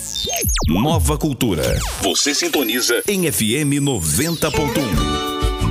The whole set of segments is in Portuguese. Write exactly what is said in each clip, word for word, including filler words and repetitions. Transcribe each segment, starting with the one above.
Nova Cultura. Você sintoniza em F M noventa ponto um.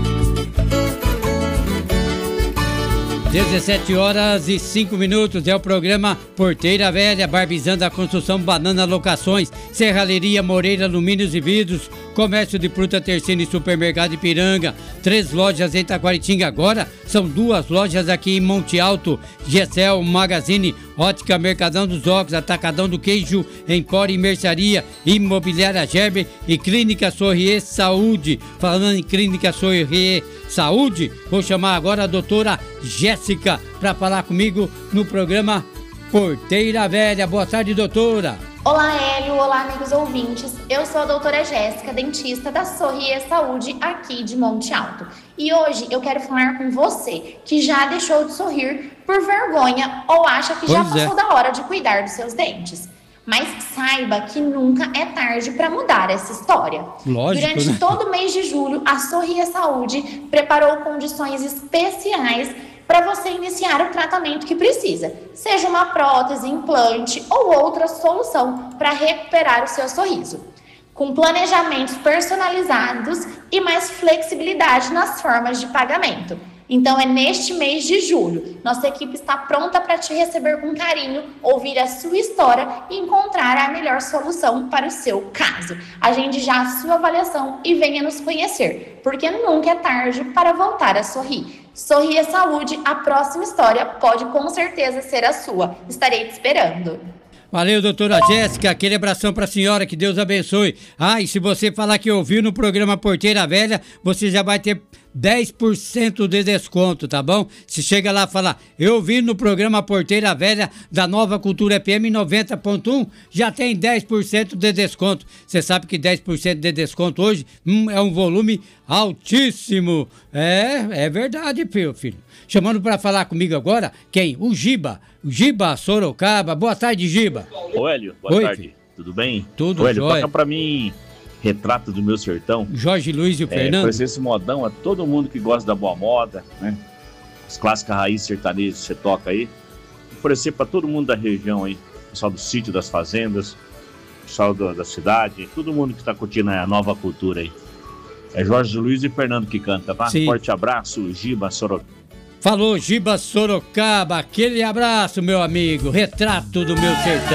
dezessete horas e cinco minutos é o programa Porteira Velha, Barbizando a Construção, Banana Locações, Serralheria Moreira, Alumínios e Vidros, Comércio de Fruta Terceira e Supermercado Ipiranga, três lojas em Taquaritinga, agora são duas lojas aqui em Monte Alto, Gessel, Magazine, Ótica Mercadão dos Óculos, Atacadão do Queijo, Empório e Mercearia, Imobiliária Gerber e Clínica Sorrier Saúde. Falando em Clínica Sorrier Saúde, vou chamar agora a doutora Jéssica para falar comigo no programa Porteira Velha. Boa tarde, doutora. Olá, Hélio. Olá, amigos ouvintes. Eu sou a doutora Jéssica, dentista da Sorrier Saúde aqui de Monte Alto. E hoje eu quero falar com você que já deixou de sorrir por vergonha ou acha que já passou da hora de cuidar dos seus dentes. Mas saiba que nunca é tarde para mudar essa história. Lógico, Durante né? todo o mês de julho, a Sorrier Saúde preparou condições especiais para você iniciar o tratamento que precisa, seja uma prótese, implante ou outra solução para recuperar o seu sorriso. Com planejamentos personalizados e mais flexibilidade nas formas de pagamento. Então é neste mês de julho. Nossa equipe está pronta para te receber com carinho, ouvir a sua história e encontrar a melhor solução para o seu caso. Agende já a sua avaliação e venha nos conhecer, porque nunca é tarde para voltar a sorrir. Sorria Saúde, a próxima história pode com certeza ser a sua. Estarei te esperando. Valeu, doutora Jéssica, aquele abração pra senhora, que Deus abençoe. Ah, e se você falar que ouviu no programa Porteira Velha, você já vai ter dez por cento de desconto, tá bom? Se chega lá e falar, eu ouvi no programa Porteira Velha da Nova Cultura F M noventa ponto um, já tem dez por cento de desconto. Você sabe que dez por cento de desconto hoje hum, é um volume altíssimo. É, é verdade, filho. filho. Chamando pra falar comigo agora, quem? O Giba. O Giba Sorocaba. Boa tarde, Giba. Ô, Hélio, boa Oi, tarde. filho. Tudo bem? Tudo Ô, Hélio, jóia. toca pra mim Retrato do Meu Sertão. Jorge Luiz e o É, Fernando. oferecer esse modão a todo mundo que gosta da boa moda, né? As clássicas raízes sertanejas que você toca aí. Oferecer pra todo mundo da região aí. Pessoal do sítio, das fazendas, pessoal do, da cidade, todo mundo que tá curtindo a nova cultura aí. É Jorge Luiz e Fernando que canta, tá? Sim. Forte abraço, Giba Sorocaba. Falou, Giba Sorocaba. Aquele abraço, meu amigo. Retrato do Meu Sertão.